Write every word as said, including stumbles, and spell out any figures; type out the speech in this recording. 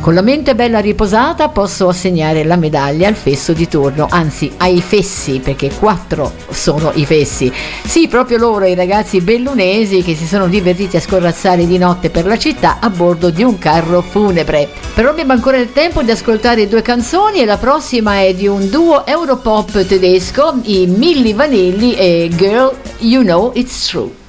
Con la mente bella riposata posso assegnare la medaglia al fesso di turno, anzi ai fessi, perché quattro sono i fessi. Sì, proprio loro, i ragazzi bellunesi che si sono divertiti a scorrazzare di notte per la città a bordo di un carro funebre. Però abbiamo ancora il tempo di ascoltare due canzoni e la prossima è di un duo europop tedesco, i Milli Vanilli e Girl You Know It's True.